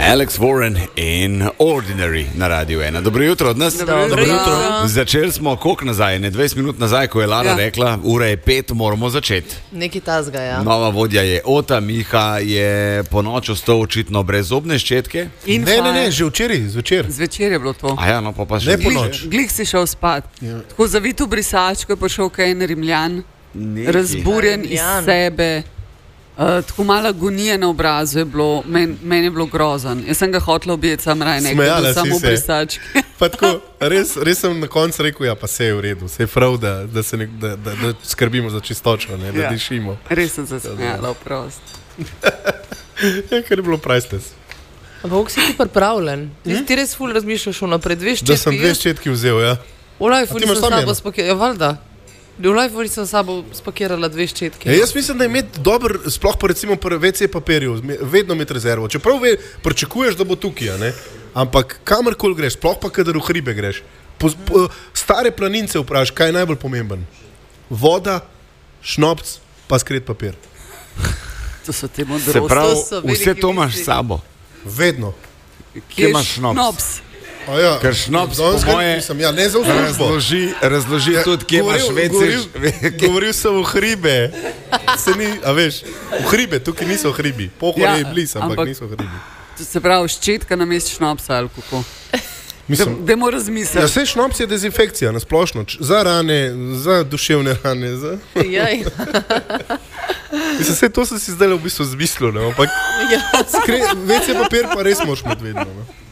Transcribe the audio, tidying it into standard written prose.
Alex Warren in Ordinary na Radiu 1. Dobro jutro od nas. Dobro jutro. Začeli smo koliko nazaj, ne 20 minut nazaj, ko je Lara rekla, ura je 5, moramo začeti. Nekaj tazga, ja. Nova vodja je Ota, Miha je po noč ostal očitno brez zobne ščetke. Ne, že včeraj, zvečer. Zvečer je bilo to. A ja, no pa še Ne po noč. Glih si šel spat. Ja. Tako zavit v brisačko je prišel kaj en Rimljan, razburjen iz sebe. Tako mala agonija na obrazu je bilo, meni je bilo grozen. Jaz sem ga hotela objeti, sam raj nekaj, Smejala si samo v se. brisački. Pa tako, res sem na koncu rekel, ja pa se je v redu, se je prav, da skrbimo za čistočo, ne, da dišimo. Res sem se smejala, prost. Ja, ker je bilo priceless. Ampak si ti pripravljen? Ti res ful razmišljaš naprej, dve ščetki? Da sem dve ščetki vzel, ja. V lifeu A ti imaš nisem sam sabo eno? spakirala, ja valjda. V lifeu nisem sabo spakirala dve ščetki. Ja, jaz mislim, da je imeti dober, sploh pa recimo pri WC papirju, vedno imeti rezervo. Čeprav pričakuješ, da bo tukaj, a ne? Ampak kamorkoli greš, sploh pa kadar v hribe greš, stare planince vprašaš, kaj je najbolj pomemben. Voda, šnopc, pa skret papir. To so te Se modrosti. pravi, To so veliki vse to imaš misli. s sabo. Vedno. Kje imaš šnops? A ja, Ker šnops, danes po ga moje, nisem, ja, ne za v službo. Razloži tudi, kje imaš Govoril sem v hribe. Se ni, a veš, v hribe, tukaj niso hribi. Pohorje je blizu, ampak niso hribi. To se pravi, ščetka na mestu šnopsa ali kako. Mislim, Dajmo ja, razmisliti. vse šnops je dezinfekcija na splošno, za rane, za duševne rane. Jaj. Mislim, vse to sem si zdaj v bistvu zmislil, ne, ampak Ja. WC papir pa res moraš imeti vedno. Ne.